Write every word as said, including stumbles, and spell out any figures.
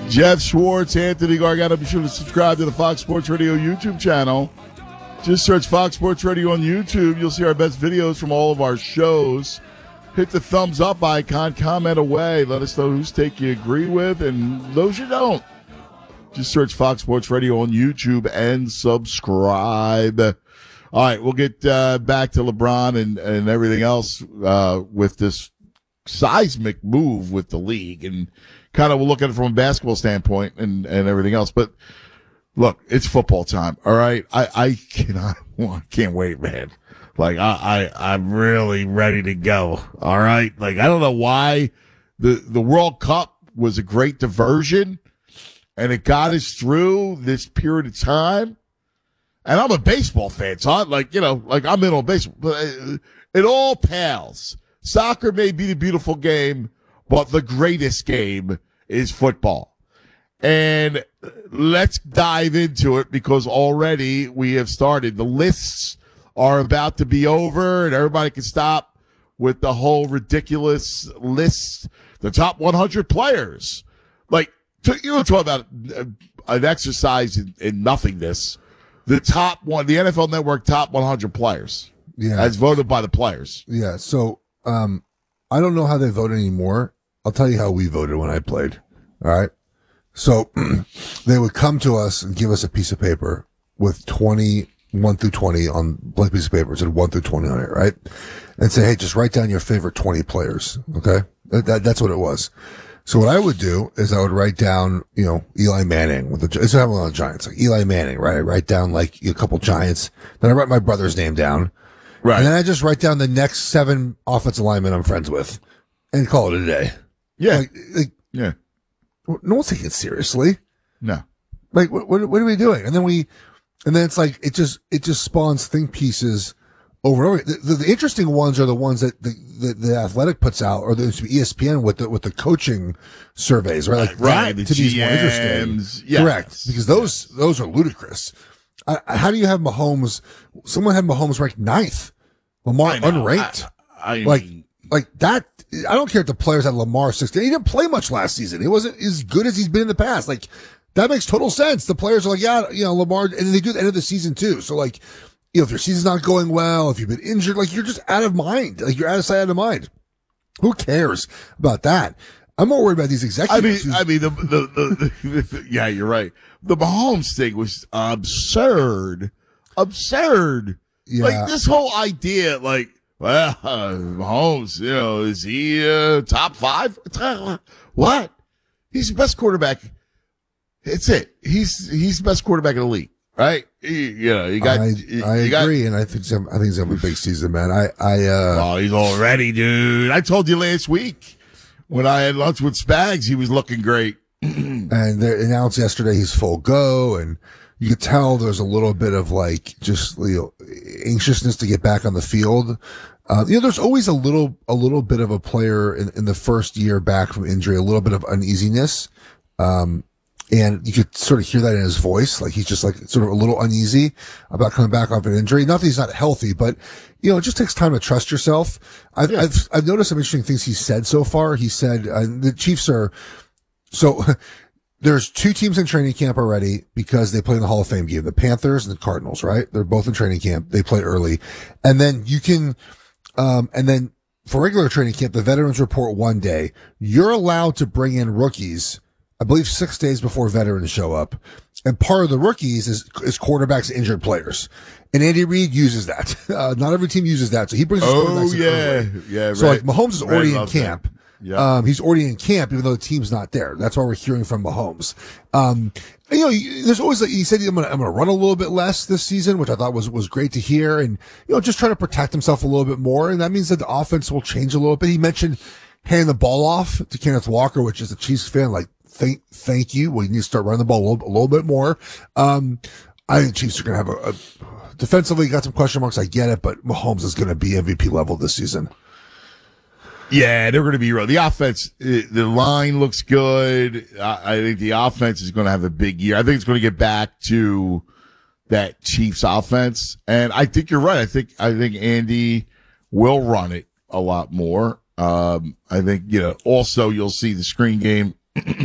Jeff Schwartz, Anthony Gargano. Be sure to subscribe to the Fox Sports Radio YouTube channel. Just search Fox Sports Radio on YouTube. You'll see our best videos from all of our shows. Hit the thumbs up icon, comment away. Let us know whose take you agree with and those you don't. Just search Fox Sports Radio on YouTube and subscribe. All right, we'll get uh, back to LeBron and, and everything else uh, with this seismic move with the league. And kind of we'll look at it from a basketball standpoint and, and everything else. But look, it's football time. All right. I, I cannot, I can't wait, man. Like I, I, I'm really ready to go. All right. Like, I don't know why the, the World Cup was a great diversion and it got us through this period of time. And I'm a baseball fan, so I'm like, you know, like I'm in on baseball, but it, it all pales. Soccer may be the beautiful game, but the greatest game is football. And let's dive into it because already we have started. The lists are about to be over and everybody can stop with the whole ridiculous list. The top one hundred players. Like, you want to talk about an exercise in, in nothingness. The top one, the N F L Network top one hundred players. Yeah. As voted by the players. Yeah. So, um, I don't know how they vote anymore. I'll tell you how we voted when I played. All right. So they would come to us and give us a piece of paper with twenty, one through twenty on blank piece of paper. It said one through twenty on it, right? And say, hey, just write down your favorite twenty players. Okay. That, that, that's what it was. So what I would do is I would write down, you know, Eli Manning with the, this is how I'm on the Giants, like Eli Manning, right? I write down like a couple Giants. Then I write my brother's name down. Right. And then I just write down the next seven offensive linemen I'm friends with and call it a day. Yeah. Like, like, yeah. No one's taking it seriously. No. Like, what, what, what are we doing? And then we, and then it's like, it just, it just spawns think pieces over and over. The, the, the interesting ones are the ones that the, the, the Athletic puts out, or the E S P N with the, with the coaching surveys, right? Like right. That The to me is more interesting. Yes. Correct. Because those, those are ludicrous. I, how do you have Mahomes? Someone had Mahomes ranked ninth. Lamar unranked. I, I like, mean, like that. I don't care if the players had Lamar sixteen. He didn't play much last season. He wasn't as good as he's been in the past. Like, that makes total sense. The players are like, yeah, you know, Lamar, and they do at the end of the season too. So like, you know, if your season's not going well, if you've been injured, like you're just out of mind. Like you're out of sight, out of mind. Who cares about that? I'm more worried about these executives. I mean, I mean, the, the, the, the, yeah, you're right. The Mahomes thing was absurd. Absurd. Yeah. Like this whole idea, like, well, uh, Mahomes, you know, is he uh, top five? What? He's the best quarterback. It's it. He's he's the best quarterback in the league, right? He, you know, you got. I, you, I you agree, got, and I think he's, I think he's having a big season, man. I, I. Uh, oh, he's already, dude. I told you last week when I had lunch with Spags, he was looking great. And they announced yesterday he's full go, and you could tell there's a little bit of like just you know anxiousness to get back on the field. Uh, you know, there's always a little a little bit of a player in, in the first year back from injury, a little bit of uneasiness, um, and you could sort of hear that in his voice, like he's just like sort of a little uneasy about coming back off an injury. Not that he's not healthy, but you know, it just takes time to trust yourself. I've yeah. I've, I've noticed some interesting things he said so far. He said uh, the Chiefs are. So there's two teams in training camp already because they play in the Hall of Fame game, the Panthers and the Cardinals, right? They're both in training camp. They play early. And then you can, um, and then for regular training camp, the veterans report one day. You're allowed to bring in rookies, I believe six days before veterans show up. And part of the rookies is, is quarterbacks, injured players. And Andy Reid uses that. Uh, not every team uses that. So he brings his oh, quarterbacks in yeah. early. Yeah. So right. like Mahomes is already in camp. That. Yeah. Um, he's already in camp, even though the team's not there. That's why we're hearing from Mahomes. Um, you know, there's always like, he said, I'm going to, I'm going to run a little bit less this season, which I thought was, was great to hear. And, you know, just trying to protect himself a little bit more. And that means that the offense will change a little bit. He mentioned handing the ball off to Kenneth Walker, which is a Chiefs fan. Like, thank, thank you. We need to start running the ball a little, a little bit more. Um, I think Chiefs are going to have a, a defensively got some question marks. I get it, but Mahomes is going to be M V P level this season. Yeah, they're going to be real. The offense, the line looks good. I think the offense is going to have a big year. I think it's going to get back to that Chiefs offense. And I think you're right. I think, I think Andy will run it a lot more. Um, I think, you know, also you'll see the screen game